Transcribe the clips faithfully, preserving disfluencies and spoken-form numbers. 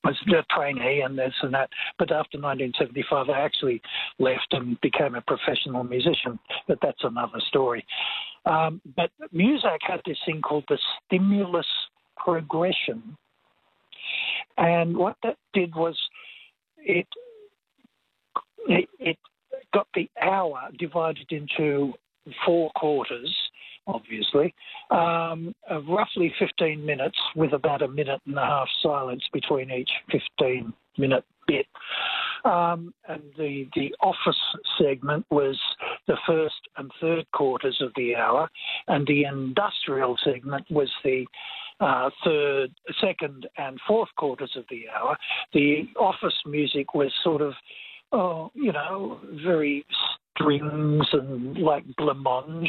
was a trainee and this and that. But after nineteen seventy-five, I actually left and became a professional musician. But that's another story. Um, but Muzak had this thing called the stimulus progression. And what that did was it, it, it got the hour divided into four quarters, obviously, um, of roughly fifteen minutes with about a minute and a half silence between each fifteen-minute bit. Um, and the, the office segment was the first and third quarters of the hour, and the industrial segment was the uh, third, second and fourth quarters of the hour. The office music was sort of, oh, you know, very strings and like blancmange,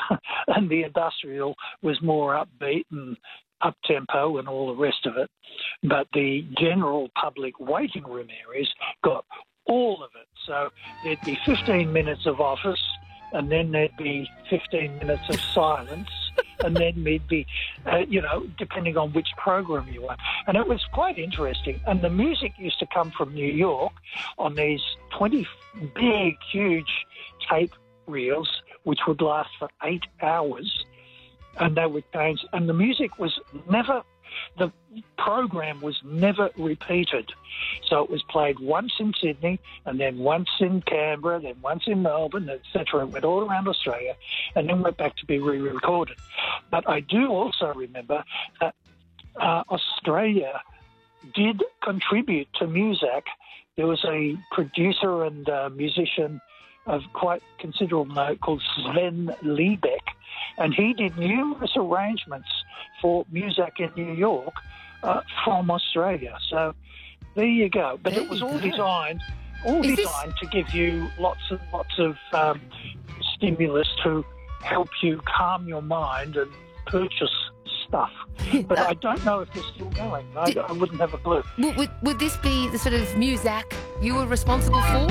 and the industrial was more upbeat and up-tempo and all the rest of it. But the general public waiting room areas got all of it. So there'd be fifteen minutes of office, and then there'd be fifteen minutes of silence, and then there'd be, uh, you know, depending on which program you were. And it was quite interesting. And the music used to come from New York on these twenty big, huge tape reels, which would last for eight hours. And they would change. And the music was never, the program was never repeated. So it was played once in Sydney, and then once in Canberra, then once in Melbourne, et cetera. It went all around Australia, and then went back to be re-recorded. But I do also remember that uh, Australia did contribute to Muzak. There was a producer and uh, musician of quite considerable note called Sven Liebeck, and he did numerous arrangements for Muzak in New York uh, from Australia. So there you go. But there it was you all go. designed, all Is designed this... to give you lots and lots of um, stimulus to help you calm your mind and purchase stuff. But I don't know if they're still going. I, Did... I wouldn't have a clue. Would, would, would this be the sort of Muzak you were responsible for?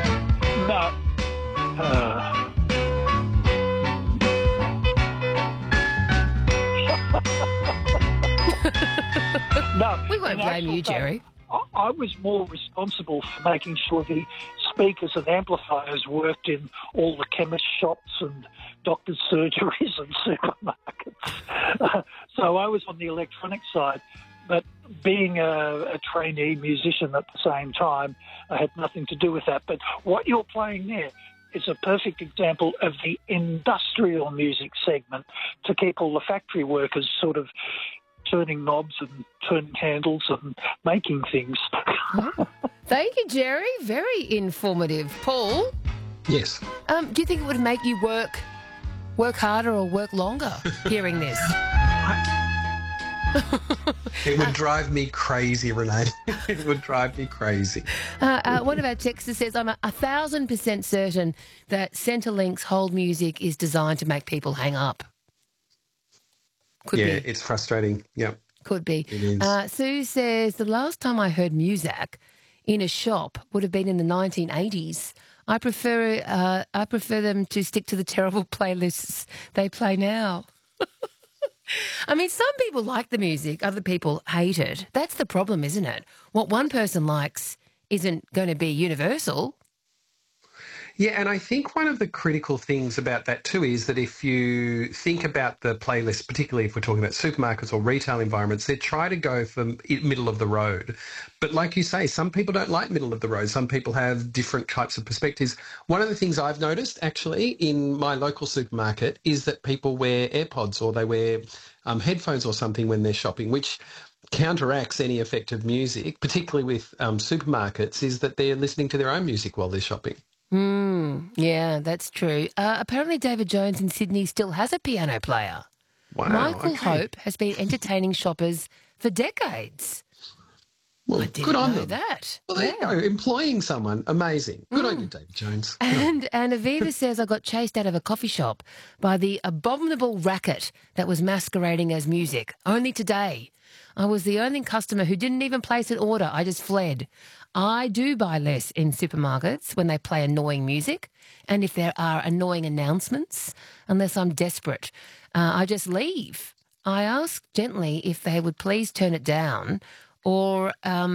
No. Uh... No, We won't blame you, Jerry. I, I was more responsible for making sure the speakers and amplifiers worked in all the chemist shops and doctors' surgeries and supermarkets. Uh, so I was on the electronic side. But being a, a trainee musician at the same time, I had nothing to do with that. But what you're playing there is a perfect example of the industrial music segment to keep all the factory workers sort of turning knobs and turning handles and making things. Oh, thank you, Jerry. Very informative. Paul? Yes. Um, do you think it would make you work work harder or work longer hearing this? It would drive me crazy, Renee. It would drive me crazy. Uh, uh, one of our texters says, I'm a, a thousand percent certain that Centrelink's hold music is designed to make people hang up. Could yeah, be. It's frustrating. Yep. Could be. It is. Uh, Sue says, the last time I heard Muzak in a shop would have been in the nineteen eighties. I prefer, uh, I prefer them to stick to the terrible playlists they play now. I mean, some people like the music, other people hate it. That's the problem, isn't it? What one person likes isn't going to be universal. Yeah, and I think one of the critical things about that too is that if you think about the playlist, particularly if we're talking about supermarkets or retail environments, they try to go for middle of the road. But like you say, some people don't like middle of the road. Some people have different types of perspectives. One of the things I've noticed actually in my local supermarket is that people wear AirPods or they wear um, headphones or something when they're shopping, which counteracts any effect of music, particularly with um, supermarkets, is that they're listening to their own music while they're shopping. Mm, yeah, that's true. Uh, apparently David Jones in Sydney still has a piano player. Wow. Michael okay. Hope has been entertaining shoppers for decades. Well, I didn't good on know them. that. Well, there yeah. you go. Employing someone, amazing. Good Mm. on you, David Jones. And, and Aviva says I got chased out of a coffee shop by the abominable racket that was masquerading as music. Only today. I was the only customer who didn't even place an order. I just fled. I do buy less in supermarkets when they play annoying music and if there are annoying announcements, unless I'm desperate. Uh, I just leave. I ask gently if they would please turn it down or... Um,